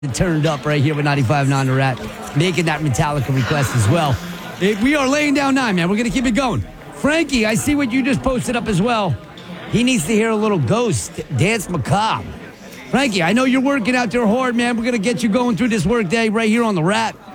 turned up right here with 95.9 The Rat, making that Metallica request as well. We are laying down 9, man. We're going to keep it going. Frankie, I see what you just posted up as well. He needs to hear a little Ghost, Dance Macabre. Frankie, I know you're working out there hard, man. We're going to get you going through this work day right here on The Rat.